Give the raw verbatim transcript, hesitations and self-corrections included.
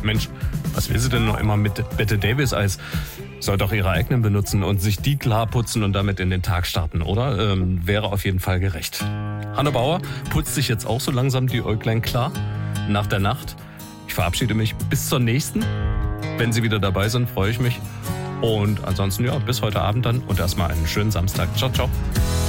Mensch, was will sie denn noch immer mit Bette Davis Eis? Soll doch ihre eigenen benutzen und sich die klar putzen und damit in den Tag starten, oder? Ähm, wäre auf jeden Fall gerecht. Hanne Bauer putzt sich jetzt auch so langsam die Äuglein klar nach der Nacht. Ich verabschiede mich bis zur nächsten. Wenn Sie wieder dabei sind, freue ich mich. Und ansonsten, ja, bis heute Abend dann und erstmal einen schönen Samstag. Ciao, ciao.